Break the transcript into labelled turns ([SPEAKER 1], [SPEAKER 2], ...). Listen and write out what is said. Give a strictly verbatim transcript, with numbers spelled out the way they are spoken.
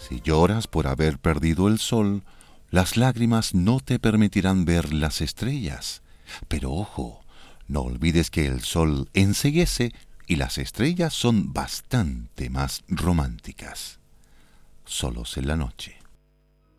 [SPEAKER 1] Si lloras por haber perdido el sol, las lágrimas no te permitirán ver las estrellas. Pero ojo, no olvides que el sol enceguece y las estrellas son bastante más románticas. Solos en la noche.